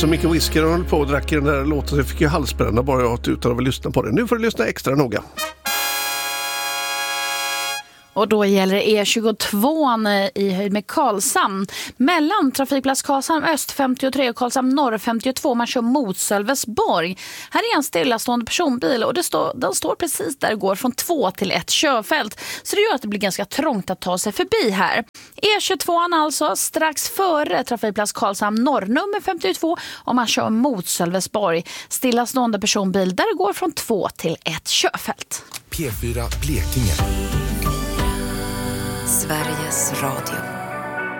så mycket whisky och höll på och drack i den där låten så jag fick ju halsbränna bara jag utan att lyssna på det. Nu får du lyssna extra noga. Och då gäller det E22 i höjd med Karlshamn. Mellan trafikplats Karlshamn Öst 53 och Karlshamn Norr 52. Man kör mot Sölvesborg. Här är en stillastående personbil och den står precis där det går från 2 till 1 körfält. Så det gör att det blir ganska trångt att ta sig förbi här. E22 alltså strax före trafikplats Karlshamn Norr nummer 52. Och man kör mot Sölvesborg. Stillastående personbil där det går från 2 till 1 körfält. P4 Blekinge. Sveriges Radio.